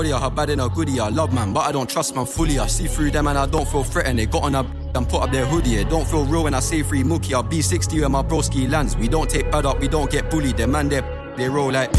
Her bad in a goodie, I love man, but I don't trust man fully. I see through them and I don't feel threatened. They got on a and put up their hoodie. It don't feel real when I say free Mookie. I'll be 60 where my broski lands. We don't take bad up, we don't get bullied. Them man, they roll like